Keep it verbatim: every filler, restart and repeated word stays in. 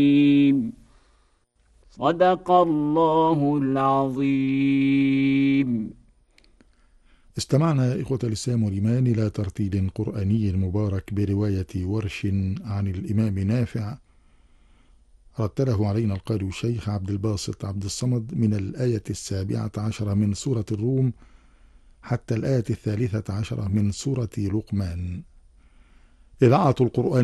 صدق الله العظيم. استمعنا إخوة الإسلام والإيمان إلى ترتيل قرآني مبارك برواية ورش عن الإمام نافع، رتله علينا القارئ الشيخ عبد الباسط عبد الصمد من الآية السابعة عشرة من سورة الروم حتى الآية الثالثة عشرة من سورة لقمان. إذاعة القرآن